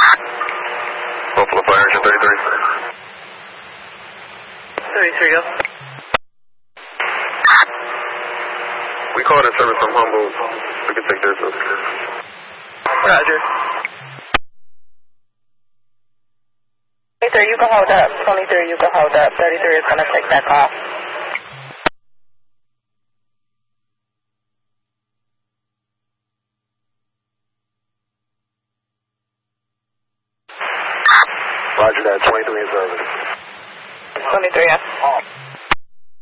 Buffalo Fire Engine 33. 33, go. We called in service from Humboldt. We can take their service. Roger. 23, you can hold up. 23, you can hold up. 33 is going to take that call. Roger that, 23 in service. 23, yeah.